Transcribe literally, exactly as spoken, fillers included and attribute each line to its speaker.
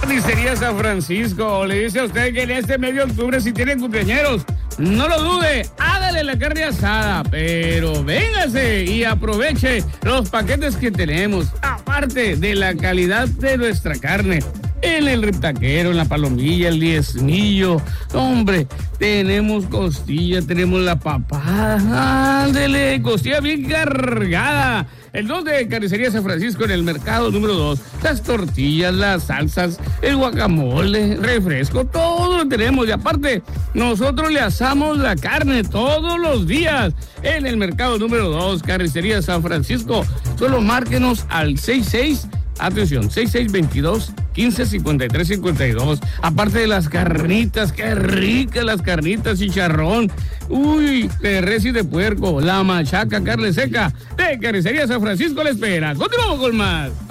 Speaker 1: Carnicería San Francisco le dice a usted que en este mes de octubre, si tiene cumpleañeros, no lo dude, hágale la carne asada, pero véngase y aproveche los paquetes que tenemos, aparte de la calidad de nuestra carne. En el riptaquero, en la palomilla, el diezmillo. Hombre, tenemos costilla, tenemos la papada. Ándele, costilla bien cargada. El dos de Carnicería San Francisco en el mercado número dos. Las tortillas, las salsas, el guacamole, refresco, todo lo tenemos. Y aparte, nosotros le asamos la carne todos los días. En el mercado número dos, Carnicería San Francisco. Solo márquenos al sesenta y seis. Atención, sesenta y seis veintidós quince cincuenta y tres cincuenta y dos. Aparte de las carnitas, qué ricas las carnitas, chicharrón, uy, de res y de puerco, la machaca, carne seca, de Carnicería San Francisco le espera. Continuamos con más.